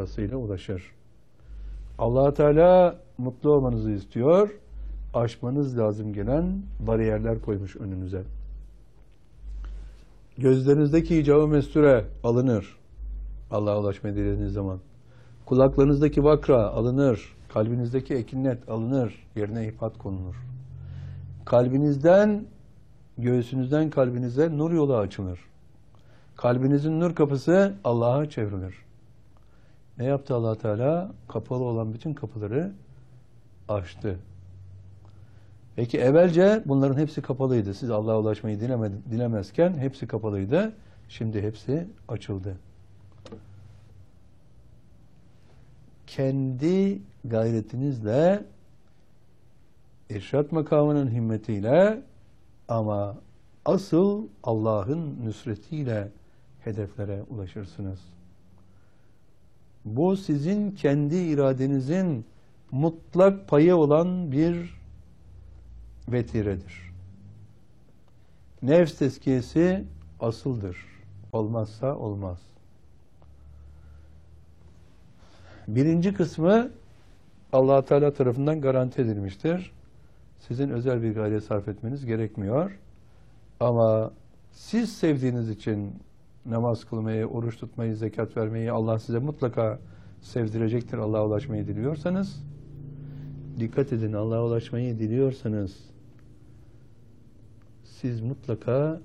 sırasıyla ulaşır. Allah Teala mutlu olmanızı istiyor. Aşmanız lazım gelen bariyerler koymuş önünüze. Gözlerinizdeki icab-ı mesture alınır. Allah'a ulaşmayı dilediğiniz zaman. Kulaklarınızdaki vakra alınır. Kalbinizdeki ekinnet alınır. Yerine ihpat konulur. Kalbinizden, göğsünüzden kalbinize nur yolu açılır. Kalbinizin nur kapısı Allah'a çevrilir. Ne yaptı Allah Teala? Kapalı olan bütün kapıları açtı. Peki evvelce bunların hepsi kapalıydı. Siz Allah'a ulaşmayı dilemezken hepsi kapalıydı. Şimdi hepsi açıldı. Kendi gayretinizle, irşad makamının himmetiyle ama asıl Allah'ın nusretiyle hedeflere ulaşırsınız. Bu sizin kendi iradenizin mutlak payı olan bir vetiredir. Nefs tezkiyesi asıldır. Olmazsa olmaz. Birinci kısmı Allah Teala tarafından garanti edilmiştir. Sizin özel bir gayret sarf etmeniz gerekmiyor. Ama siz sevdiğiniz için namaz kılmayı, oruç tutmayı, zekat vermeyi Allah size mutlaka sevdirecektir. Allah'a ulaşmayı diliyorsanız, dikkat edin, Allah'a ulaşmayı diliyorsanız siz mutlaka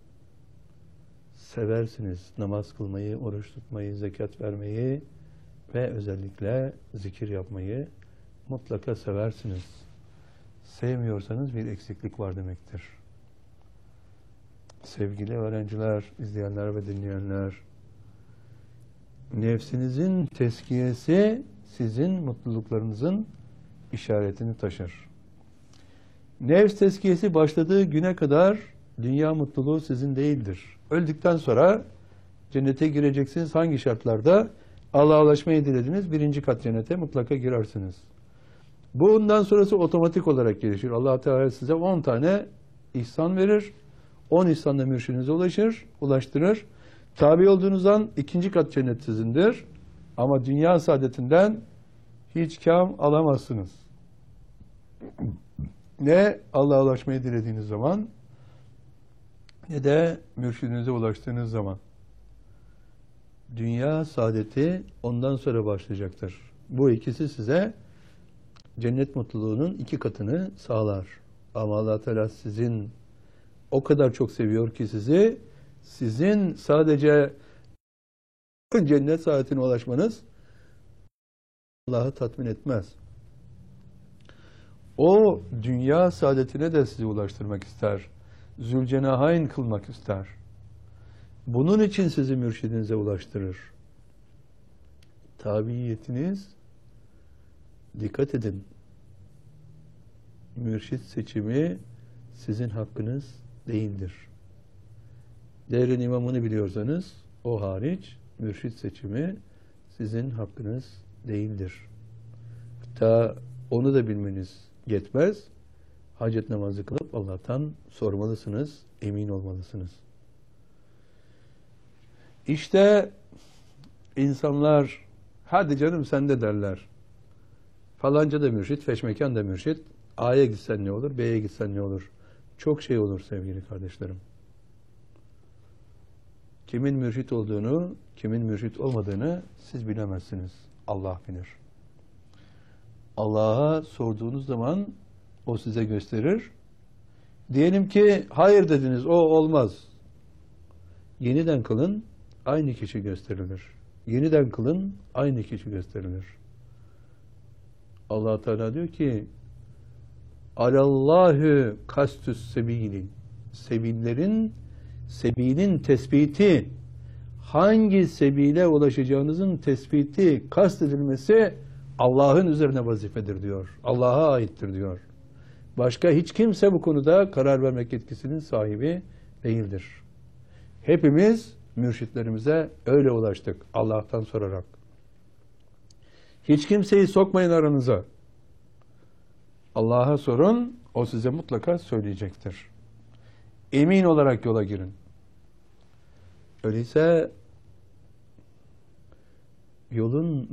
seversiniz namaz kılmayı, oruç tutmayı, zekat vermeyi ve özellikle zikir yapmayı mutlaka seversiniz. Sevmiyorsanız bir eksiklik var demektir. Sevgili öğrenciler, izleyenler ve dinleyenler, nefsinizin tezkiyesi sizin mutluluklarınızın işaretini taşır. Nefs tezkiyesi başladığı güne kadar dünya mutluluğu sizin değildir. Öldükten sonra cennete gireceksiniz. Hangi şartlarda? Allah'a ulaşmayı dilediniz. Birinci kat cennete mutlaka girersiniz. Bundan sonrası otomatik olarak gelişir. Allah Teala size 10 tane ihsan verir. 10 ihsanla mürşidinize ulaştırır. Tabi olduğunuz an ikinci kat cennet sizindir. Ama dünya saadetinden hiç kâm alamazsınız. Ne Allah'a ulaşmayı dilediğiniz zaman ne de mürşidinize ulaştığınız zaman. Dünya saadeti ondan sonra başlayacaktır. Bu ikisi size cennet mutluluğunun 2 katını sağlar. Ama Allah Teala sizin o kadar çok seviyor ki sizin sadece cennet saadetine ulaşmanız Allah'ı tatmin etmez. O dünya saadetine de sizi ulaştırmak ister. Zülcenahayn kılmak ister. Bunun için sizi mürşidinize ulaştırır. Tabiyetiniz, dikkat edin, mürşid seçimi sizin hakkınız değildir. Devrin imamını biliyorsanız o hariç mürşid seçimi sizin hakkınız değildir. Hatta onu da bilmeniz yetmez. Hacet namazı kılıp Allah'tan sormalısınız, emin olmalısınız. İşte insanlar, hadi canım sen de derler. Falanca da mürşit, feşmekan da mürşit. A'ya gitsen ne olur, B'ye gitsen ne olur? Çok şey olur sevgili kardeşlerim. Kimin mürşit olduğunu, kimin mürşit olmadığını siz bilemezsiniz. Allah bilir. Allah'a sorduğunuz zaman o size gösterir. Diyelim ki hayır dediniz, o olmaz. Yeniden kılın, aynı kişi gösterilir. Yeniden kılın, aynı kişi gösterilir. Allah Teala diyor ki Alallahü kastüs sebili. Sebilin tespiti, hangi sebile ulaşacağınızın tespiti, kastedilmesi Allah'ın üzerine vazifedir diyor. Allah'a aittir diyor. Başka hiç kimse bu konuda karar vermek yetkisinin sahibi değildir. Hepimiz mürşitlerimize öyle ulaştık Allah'tan sorarak. Hiç kimseyi sokmayın aranıza. Allah'a sorun, o size mutlaka söyleyecektir. Emin olarak yola girin. Öyleyse yolun